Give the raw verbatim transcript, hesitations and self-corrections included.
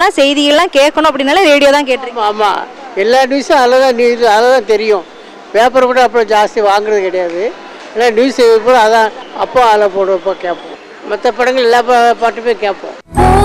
முக்கியமான செய்திகள்லாம் கேட்கணும் அப்படின்னாலே ரேடியோ தான் கேட்டிருக்கீங்க. ஆமாம், எல்லா நியூஸும் அதில் தான் நியூஸ் அதில் தான் தெரியும். பேப்பர் கூட அப்புறம் ஜாஸ்தி வாங்குறது கிடையாது. எல்லாம் நியூஸ் கூட அதான் அப்போ அதில் போடுறப்போ கேட்போம். மற்ற படங்கள் எல்லா பாட்டுமே கேட்போம்.